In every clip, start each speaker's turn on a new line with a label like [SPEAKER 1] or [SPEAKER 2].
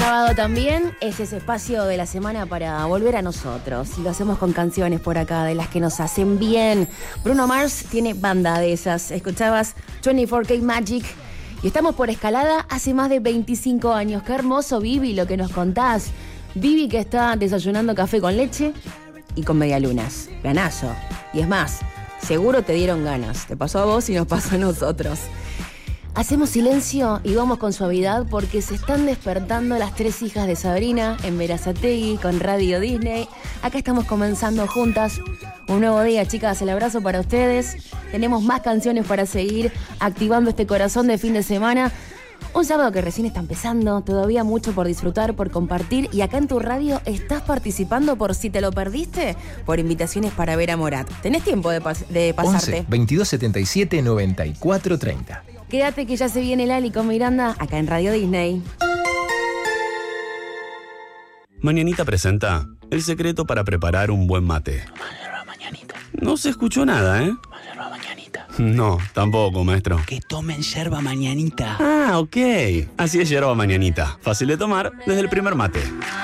[SPEAKER 1] sábado también es ese espacio de la semana para volver a nosotros. Y lo hacemos con canciones por acá, de las que nos hacen bien. Bruno Mars tiene banda de esas. Escuchabas 24K Magic. Y estamos por Escalada hace más de 25 años. Qué hermoso, Vivi, lo que nos contás. Vivi que está desayunando café con leche y con medialunas. Ganazo. Y es más, seguro te dieron ganas. Te pasó a vos y nos pasó a nosotros. Hacemos silencio y vamos con suavidad porque se están despertando las 3 hijas de Sabrina en Berazategui con Radio Disney. Acá estamos comenzando juntas un nuevo día, chicas. El abrazo para ustedes. Tenemos más canciones para seguir activando este corazón de fin de semana. Un sábado que recién está empezando, todavía mucho por disfrutar, por compartir. Y acá en tu radio estás participando por si te lo perdiste, por invitaciones para ver a Morat. Tenés tiempo de pasarte.
[SPEAKER 2] 11 22 77 94 30.
[SPEAKER 1] Quédate que ya se viene Lali con Miranda acá en Radio Disney.
[SPEAKER 3] Mañanita presenta el secreto para preparar un buen mate.
[SPEAKER 4] Toma yerba mañanita.
[SPEAKER 3] No se escuchó nada, ¿eh?
[SPEAKER 4] Toma yerba mañanita.
[SPEAKER 3] No, tampoco, maestro.
[SPEAKER 4] Que tomen yerba mañanita.
[SPEAKER 3] Ah, ok. Así es yerba mañanita. Fácil de tomar desde el primer mate.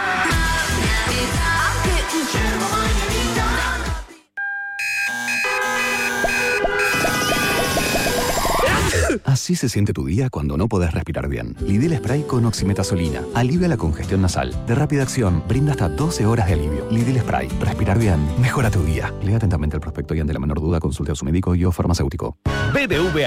[SPEAKER 5] Así se siente tu día cuando no podés respirar bien. Lidl Spray con oximetazolina. Alivia la congestión nasal. De rápida acción, brinda hasta 12 horas de alivio. Lidl Spray. Respirar bien. Mejora tu día. Lea atentamente el prospecto y ante la menor duda consulte a su médico y o farmacéutico.
[SPEAKER 6] BBVA